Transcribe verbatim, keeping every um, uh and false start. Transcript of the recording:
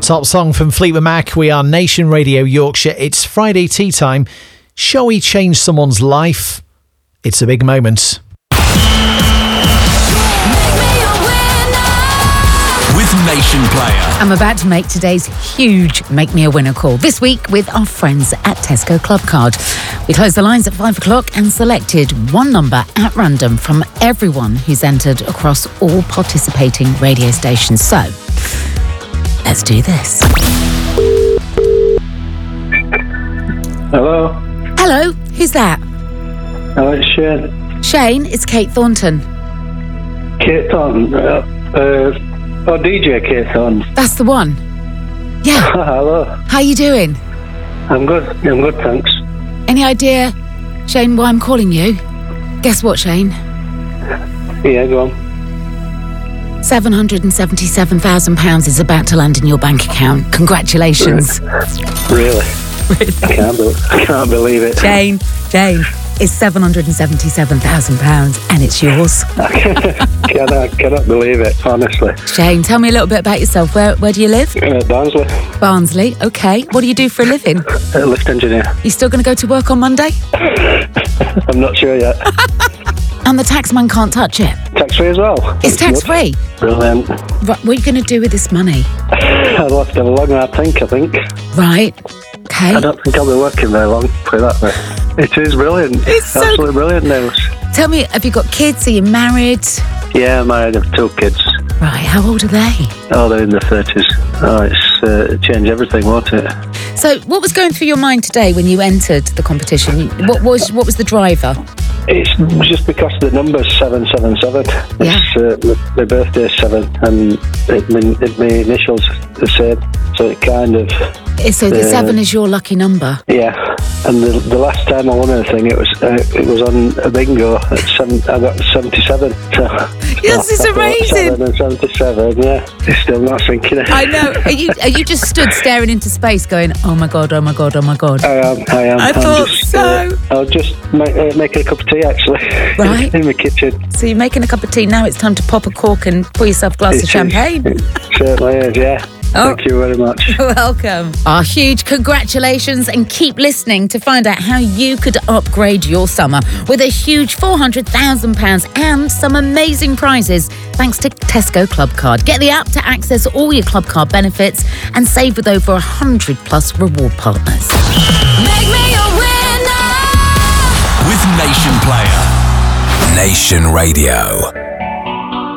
Top song from Fleetwood Mac. We are Nation Radio Yorkshire. It's Friday tea time. Shall we change someone's life? It's a big moment. With Nation Player. I'm about to make today's huge Make Me a Winner call. This week with our friends at Tesco Clubcard. We closed the lines at five o'clock and selected one number at random from everyone who's entered across all participating radio stations. So, let's do this. Hello. Hello, who's that? Hello, it's Shane. Shane, it's Kate Thornton. Kate Thornton. Uh, uh, oh, D J Kate Thornton. That's the one. Yeah. Hello. How you doing? I'm good. I'm good, thanks. Any idea, Shane, why I'm calling you? Guess what, Shane? Yeah, go on. seven hundred seventy-seven thousand pounds is about to land in your bank account. Congratulations. Really? Really? I can't, be- I can't believe it. Jane, Jane, it's seven hundred seventy-seven thousand pounds and it's yours. I cannot, I cannot believe it, honestly. Shane, tell me a little bit about yourself. Where where do you live? Uh, Barnsley. Barnsley, okay. What do you do for a living? Uh, lift engineer. You still going to go to work on Monday? I'm not sure yet. And the taxman can't touch it? Tax-free as well? It's tax-free? Brilliant. Right, what are you going to do with this money? I'll have to have a long hard think, I think. Right, okay. I don't think I'll be working very long, put it that way. It is brilliant. It's so absolutely brilliant news. Tell me, have you got kids? Are you married? Yeah, I'm married. I have two kids. Right, how old are they? Oh, they're in their thirties. Oh, it's uh, changed everything, won't it? So, what was going through your mind today when you entered the competition? What was what was the driver? It's just because the number's seven seven seven. Yeah. It's uh, my, my birthday's seven, and it, my, it, my initials the same. So it kind of. So the uh, seven is your lucky number. Yeah, and the, the last time I won anything, it was uh, it was on a bingo. At seven, I got seventy-seven. So, Yes, it's I thought amazing. Seven and seventy-seven. Yeah, it's still not sinking in. I know. Are you are you just stood staring into space, going, "Oh my god, oh my god, oh my god"? I am. I am. I I'm thought just, so. Uh, I'll just make, uh, making a cup of tea, actually. Right. in the kitchen. So you're making a cup of tea now. It's time to pop a cork and pour yourself a glass It of is. champagne. It certainly is. Yeah. Oh. Thank you very much. You're welcome. Our huge congratulations, and keep listening to find out how you could upgrade your summer with a huge four hundred thousand pounds and some amazing prizes thanks to Tesco Clubcard. Get the app to access all your Clubcard benefits and save with over one hundred plus reward partners. Make me a winner. With Nation Player. Nation Radio.